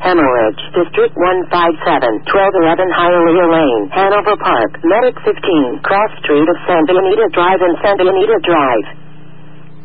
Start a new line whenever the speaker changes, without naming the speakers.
Hemorrhage, District 157, 1211 Hialeah Lane, Hanover Park, Medic 15, Cross Street of Santa Anita Drive and Santa Anita Drive.